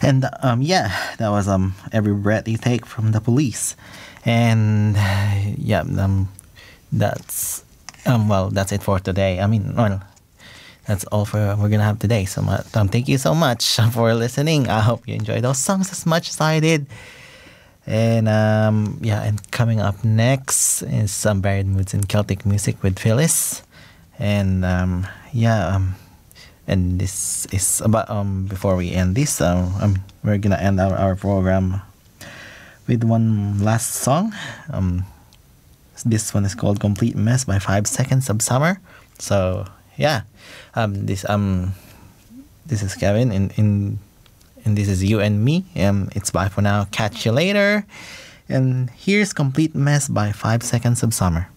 And yeah, that was Every Breath You Take from The Police. And yeah, that's well, that's it for today. I mean, well, that's all for we're gonna have today. So thank you so much for listening. I hope you enjoyed those songs as much as I did. And yeah, and coming up next is some Buried Moods in Celtic Music with Phyllis. And yeah, and this is about before we end this, we're gonna end our program with one last song. This one is called "Complete Mess" by 5 Seconds of Summer. So yeah, this is Kevin, and this is you and me. It's bye for now. Catch you later. And here's "Complete Mess" by 5 Seconds of Summer.